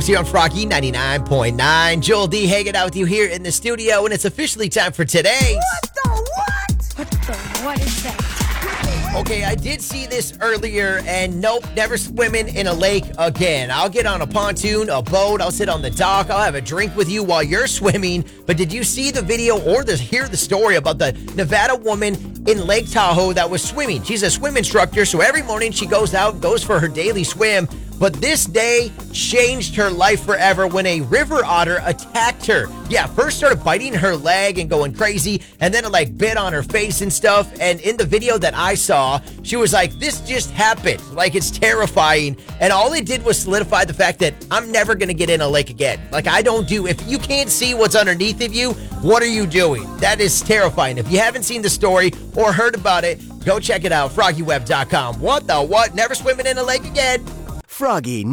Here on Froggy 99.9. Joel D hanging out with you here in the studio, and it's officially time for today. What is that? Okay, I did see this earlier, and nope, never swimming in a lake again. I'll get on a pontoon, a boat, I'll sit on the dock, I'll have a drink with you while you're swimming. But did you see the video or hear the story about the Nevada woman in Lake Tahoe that was swimming? She's a swim instructor, so every morning she goes out, goes for her daily swim. But this day changed her life forever when a river otter attacked her. Yeah, first started biting her leg and going crazy, and then it bit on her face and stuff. And in the video that I saw, she was like, this just happened. It's terrifying. And all it did was solidify the fact that I'm never going to get in a lake again. If you can't see what's underneath of you, what are you doing? That is terrifying. If you haven't seen the story or heard about it, go check it out, FroggyWeb.com. What the what? Never swimming in a lake again. Froggy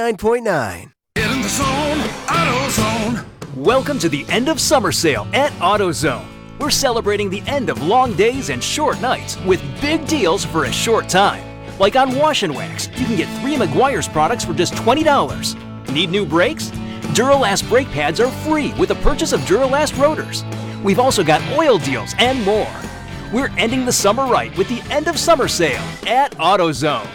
99.9. Get in the zone, AutoZone. Welcome to the end of summer sale at AutoZone. We're celebrating the end of long days and short nights with big deals for a short time. Like on Wash and Wax, you can get 3 Meguiar's products for just $20. Need new brakes? Duralast brake pads are free with the purchase of Duralast rotors. We've also got oil deals and more. We're ending the summer right with the end of summer sale at AutoZone.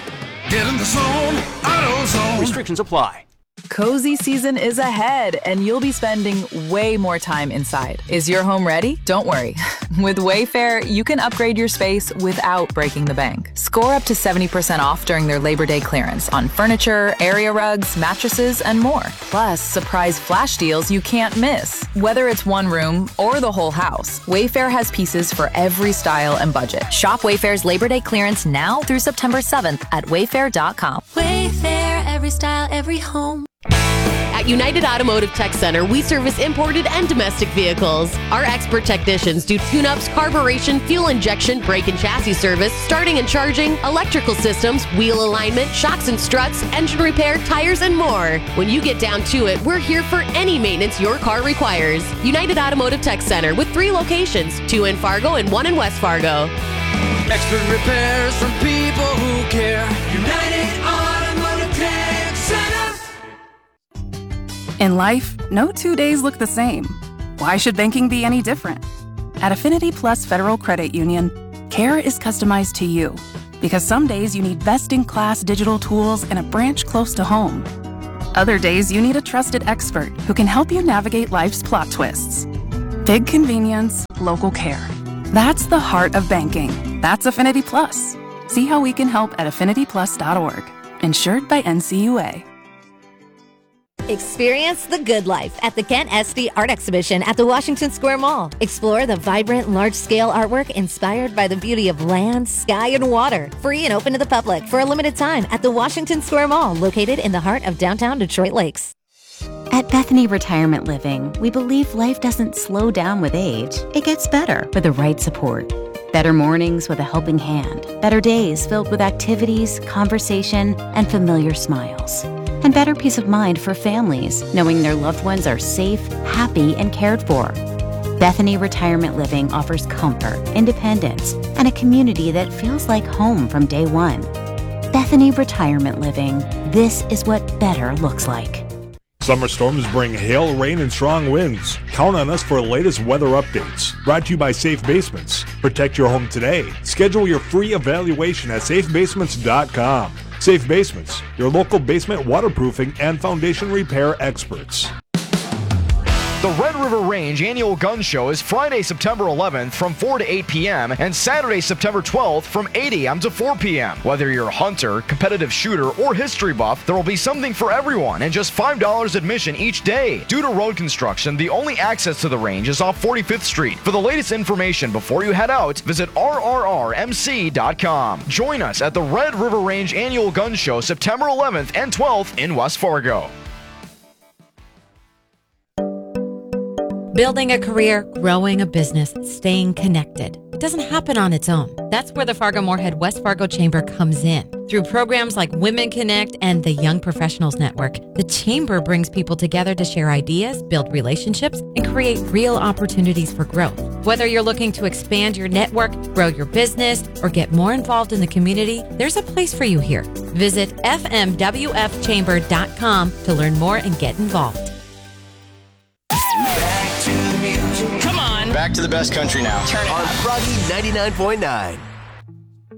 Get in the zone, AutoZone. Restrictions apply. Cozy season is ahead, and you'll be spending way more time inside. Is your home ready? Don't worry. With Wayfair, you can upgrade your space without breaking the bank. Score up to 70% off during their Labor Day clearance on furniture, area rugs, mattresses, and more. Plus, surprise flash deals you can't miss. Whether it's one room or the whole house, Wayfair has pieces for every style and budget. Shop Wayfair's Labor Day clearance now through September 7th at wayfair.com. Wayfair, every style, every home. At United Automotive Tech Center, we service imported and domestic vehicles. Our expert technicians do tune-ups, carburation, fuel injection, brake and chassis service, starting and charging, electrical systems, wheel alignment, shocks and struts, engine repair, tires, and more. When you get down to it, we're here for any maintenance your car requires. United Automotive Tech Center with 3 locations, 2 in Fargo and 1 in West Fargo. Expert repairs from people who care. United Automotive Tech Center. In life, no 2 days look the same. Why should banking be any different? At Affinity Plus Federal Credit Union, care is customized to you because some days you need best-in-class digital tools and a branch close to home. Other days you need a trusted expert who can help you navigate life's plot twists. Big convenience, local care. That's the heart of banking. That's Affinity Plus. See how we can help at affinityplus.org. Insured by NCUA. Experience the good life at the Kent Esty Art Exhibition at the Washington Square Mall. Explore the vibrant, large-scale artwork inspired by the beauty of land, sky, and water. Free and open to the public for a limited time at the Washington Square Mall, located in the heart of downtown Detroit Lakes. At Bethany Retirement Living, we believe life doesn't slow down with age. It gets better with the right support. Better mornings with a helping hand. Better days filled with activities, conversation, and familiar smiles. And better peace of mind for families, knowing their loved ones are safe, happy, and cared for. Bethany Retirement Living offers comfort, independence, and a community that feels like home from day one. Bethany Retirement Living. This is what better looks like. Summer storms bring hail, rain, and strong winds. Count on us for the latest weather updates. Brought to you by Safe Basements. Protect your home today. Schedule your free evaluation at safebasements.com. Safe Basements, your local basement waterproofing and foundation repair experts. The Red River Range Annual Gun Show is Friday, September 11th from 4 to 8 p.m. and Saturday, September 12th from 8 a.m. to 4 p.m. Whether you're a hunter, competitive shooter, or history buff, there will be something for everyone and just $5 admission each day. Due to road construction, the only access to the range is off 45th Street. For the latest information before you head out, visit rrrmc.com. Join us at the Red River Range Annual Gun Show September 11th and 12th in West Fargo. Building a career, growing a business, staying connected. It doesn't happen on its own. That's where the Fargo-Moorhead West Fargo Chamber comes in. Through programs like Women Connect and the Young Professionals Network, the Chamber brings people together to share ideas, build relationships, and create real opportunities for growth. Whether you're looking to expand your network, grow your business, or get more involved in the community, there's a place for you here. Visit fmwfchamber.com to learn more and get involved. Back to the music. Come on. Back to the best country now. Turn it on Froggy 99.9.